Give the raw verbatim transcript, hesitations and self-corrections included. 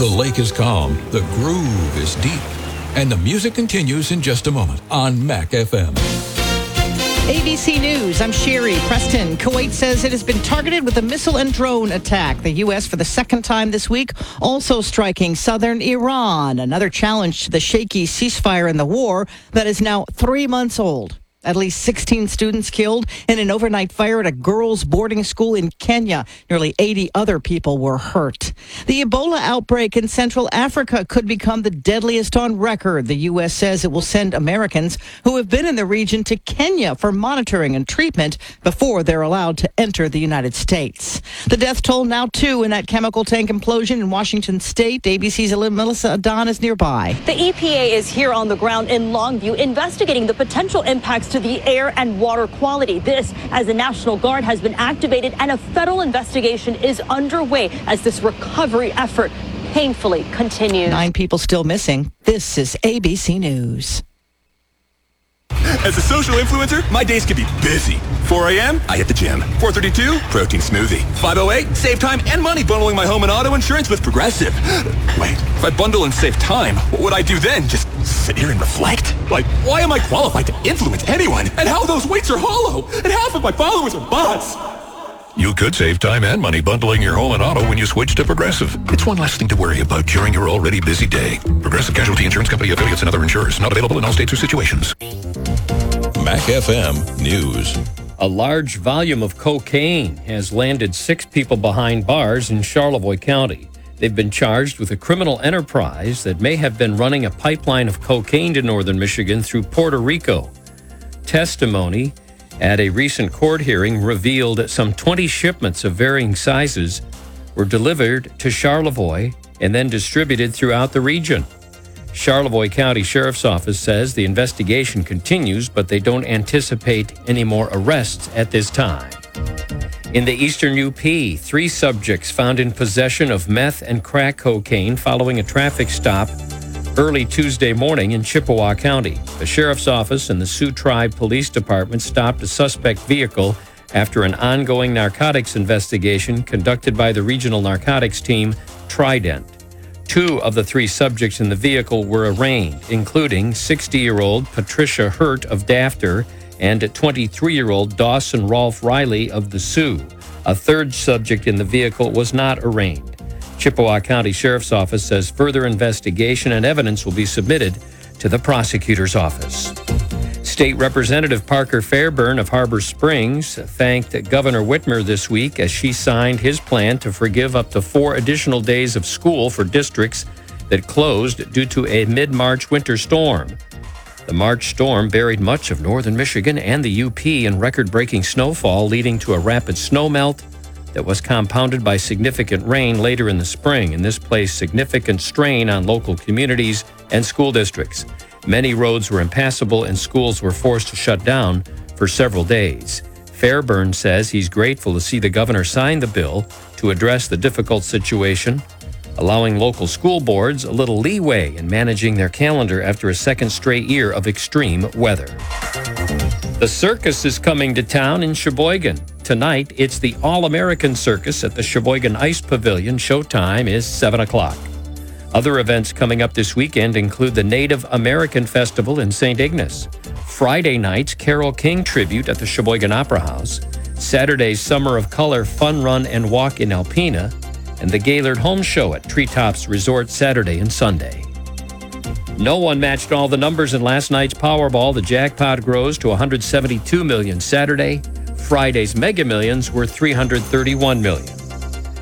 The lake is calm, the groove is deep, and the music continues in just a moment on Mac F M. A B C News, I'm Sherry Preston. Kuwait says it has been targeted with a missile and drone attack. The U S for the second time this week also striking southern Iran. Another challenge to the shaky ceasefire in the war that is now three months old. At least sixteen students killed in an overnight fire at a girls' boarding school in Kenya. Nearly eighty other people were hurt. The Ebola outbreak in Central Africa could become the deadliest on record. The U S says it will send Americans who have been in the region to Kenya for monitoring and treatment before they're allowed to enter the United States. The death toll now two in that chemical tank implosion in Washington State. A B C's Melissa Adon is nearby. The E P A is here on the ground in Longview investigating the potential impacts to the air and water quality. This as the National Guard has been activated and a federal investigation is underway as this recovery effort painfully continues. Nine people still missing. This is A B C News. As a social influencer, my days can be busy. four a.m., I hit the gym. four thirty-two, protein smoothie. five oh eight, save time and money bundling my home and auto insurance with Progressive. Wait, if I bundle and save time, what would I do then? Just sit here and reflect? Like, why am I qualified to influence anyone? And how those weights are hollow? And half of my followers are bots. You could save time and money bundling your home and auto when you switch to Progressive. It's one less thing to worry about during your already busy day. Progressive Casualty Insurance Company affiliates and other insurers. Not available in all states or situations. Mac F M News. A large volume of cocaine has landed six people behind bars in Charlevoix County. They've been charged with a criminal enterprise that may have been running a pipeline of cocaine to northern Michigan through Puerto Rico. Testimony at a recent court hearing revealed some twenty shipments of varying sizes were delivered to Charlevoix and then distributed throughout the region. Charlevoix County Sheriff's Office says the investigation continues, but they don't anticipate any more arrests at this time. In the eastern U P, three subjects found in possession of meth and crack cocaine following a traffic stop early Tuesday morning in Chippewa County. The Sheriff's Office and the Sioux Tribe Police Department stopped a suspect vehicle after an ongoing narcotics investigation conducted by the regional narcotics team, Trident. Two of the three subjects in the vehicle were arraigned, including sixty-year-old Patricia Hurt of Dafter and twenty-three-year-old Dawson Rolfe Riley of the Sioux. A third subject in the vehicle was not arraigned. Chippewa County Sheriff's Office says further investigation and evidence will be submitted to the prosecutor's office. State Representative Parker Fairburn of Harbor Springs thanked Governor Whitmer this week as she signed his plan to forgive up to four additional days of school for districts that closed due to a mid-March winter storm. The March storm buried much of northern Michigan and the U P in record-breaking snowfall, leading to a rapid snowmelt that was compounded by significant rain later in the spring, and this placed significant strain on local communities and school districts. Many roads were impassable and schools were forced to shut down for several days. Fairburn says he's grateful to see the governor sign the bill to address the difficult situation, allowing local school boards a little leeway in managing their calendar after a second straight year of extreme weather. The circus is coming to town in Sheboygan. Tonight, it's the All-American Circus at the Sheboygan Ice Pavilion. Showtime is seven o'clock. Other events coming up this weekend include the Native American Festival in Saint Ignace, Friday night's Carole King tribute at the Sheboygan Opera House, Saturday's Summer of Color Fun Run and Walk in Alpena, and the Gaylord Home Show at Treetops Resort Saturday and Sunday. No one matched all the numbers in last night's Powerball. The jackpot grows to one hundred seventy-two million dollars Saturday. Friday's Mega Millions were three hundred thirty-one million dollars.